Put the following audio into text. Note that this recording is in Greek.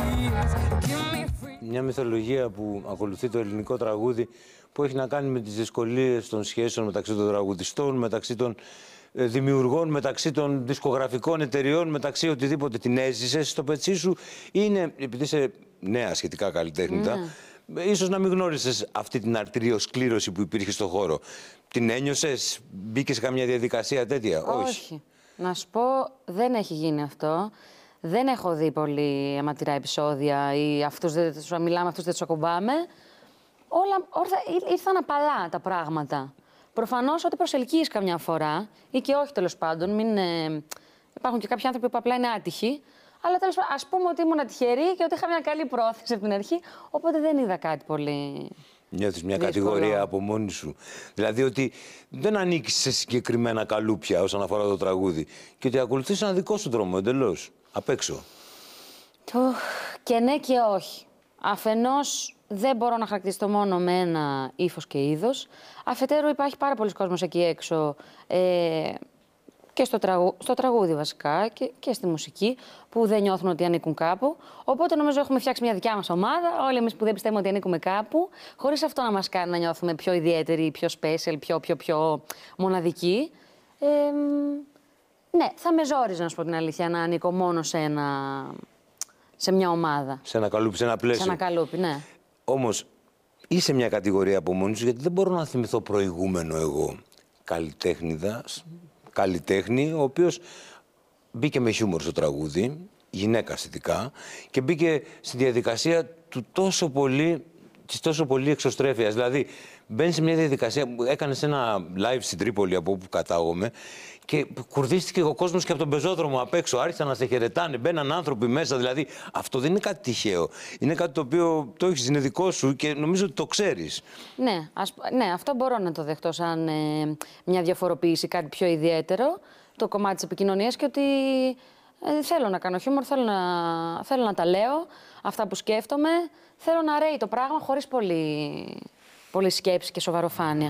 Μια μυθολογία που ακολουθεί το ελληνικό τραγούδι που έχει να κάνει με τις δυσκολίες των σχέσεων μεταξύ των τραγουδιστών, μεταξύ των δημιουργών, μεταξύ των δισκογραφικών εταιριών, μεταξύ οτιδήποτε. Την έζησες στο πετσί σου, είναι, επειδή είσαι νέα σχετικά καλλιτέχνητα, ίσως να μην γνώρισες αυτή την αρτηριοσκλήρωση που υπήρχε στον χώρο. Την ένιωσες, μπήκες σε καμιά διαδικασία τέτοια? Όχι. Να σου πω, δεν έχει γίνει αυτό. Δεν έχω δει πολύ αιματηρά επεισόδια ή αυτούς δεν τους μιλάμε, αυτούς δεν τους ακουμπάμε. Όλα ήρθαν απαλά τα πράγματα. Προφανώς ότι προσελκύεις καμιά φορά, ή και όχι τέλος πάντων. Υπάρχουν και κάποιοι άνθρωποι που απλά είναι άτυχοι. Αλλά τέλος πάντων, ας πούμε ότι ήμουν τυχερή και ότι είχα μια καλή πρόθεση από την αρχή. Οπότε δεν είδα κάτι πολύ. Νιώθεις μια κατηγορία από μόνη σου? Δηλαδή ότι δεν ανήκεις σε συγκεκριμένα καλούπια όσον αφορά το τραγούδι και ότι ακολουθείς ένα δικό σου δρόμο εντελώς, απ' έξω. Και ναι και όχι. Αφενός δεν μπορώ να χαρακτηριστώ μόνο με ένα ύφος και είδος. Αφετέρου υπάρχει πάρα πολλοί κόσμος εκεί έξω και στο τραγούδι βασικά και στη μουσική που δεν νιώθουν ότι ανήκουν κάπου. Οπότε νομίζω έχουμε φτιάξει μια δικιά μας ομάδα, όλοι εμείς που δεν πιστεύουμε ότι ανήκουμε κάπου, χωρίς αυτό να μας κάνει να νιώθουμε πιο ιδιαίτεροι, πιο special, πιο μοναδικοί. Ναι, θα με ζόριζε να σου πω την αλήθεια να ανήκω μόνο σε μια ομάδα. Σε ένα καλούπι, σε ένα πλαίσιο. Σε ένα καλούπι, ναι. Όμως είσαι μια κατηγορία από μόνη σου, γιατί δεν μπορώ να θυμηθώ προηγούμενο εγώ καλλιτέχνη, ο οποίος μπήκε με χιούμορ στο τραγούδι, γυναίκα ειδικά, και μπήκε στη διαδικασία του της τόσο πολύ εξωστρέφειας. Δηλαδή, μπαίνεις σε μια διαδικασία, έκανες ένα live στην Τρίπολη από όπου κατάγομαι και κουρδίστηκε ο κόσμος και από τον πεζόδρομο απ' έξω. Άρχισαν να σε χαιρετάνε, μπαίναν άνθρωποι μέσα. Δηλαδή, αυτό δεν είναι κάτι τυχαίο. Είναι κάτι το οποίο το έχεις, είναι δικό σου και νομίζω ότι το ξέρεις. Ναι, αυτό μπορώ να το δεχτώ σαν μια διαφοροποίηση, κάτι πιο ιδιαίτερο, το κομμάτι της επικοινωνίας και ότι θέλω να κάνω χιούμορ, θέλω να τα λέω, αυτά που σκέφτομαι, θέλω να ρέει το πράγμα χωρίς πολύ σκέψη και σοβαροφάνεια.